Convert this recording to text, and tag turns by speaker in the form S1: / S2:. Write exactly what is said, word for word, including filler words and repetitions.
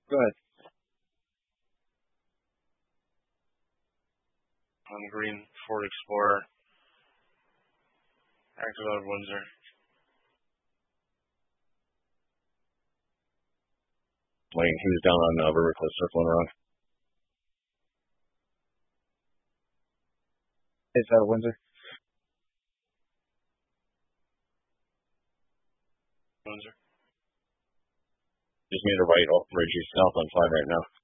S1: Go ahead.
S2: On green, Ford Explorer. Active out of Windsor.
S1: Wayne, he was down on uh, River Cliff circling around. It's out of Windsor.
S2: Windsor.
S1: Just made a right off Bridge. He's south on five right now.